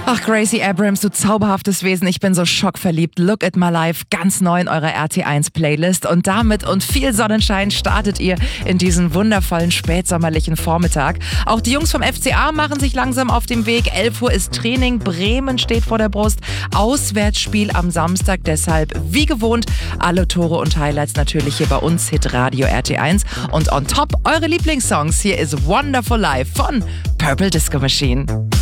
Ach, Gracie Abrams, du zauberhaftes Wesen, ich bin so schockverliebt. Look at my life, ganz neu in eurer RT1-Playlist. Und damit und viel Sonnenschein startet ihr in diesen wundervollen spätsommerlichen Vormittag. Auch die Jungs vom FCA machen sich langsam auf den Weg. 11 Uhr ist Training, Bremen steht vor der Brust. Auswärtsspiel am Samstag, deshalb wie gewohnt alle Tore und Highlights natürlich hier bei uns, Hitradio RT1. Und on top eure Lieblingssongs. Hier ist Wonderful Life von Purple Disco Machine.